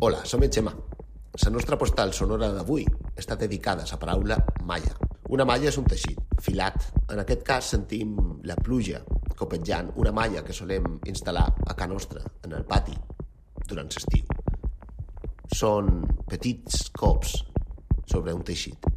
Hola, som en Xema. La nostra postal sonora d'avui està dedicada a la paraula malla. Una malla és un teixit, filat. En aquest cas sentim la pluja copejant una malla que solem instal·lar a casa nostra, en el pati, durant l'estiu. Són petits cops sobre un teixit.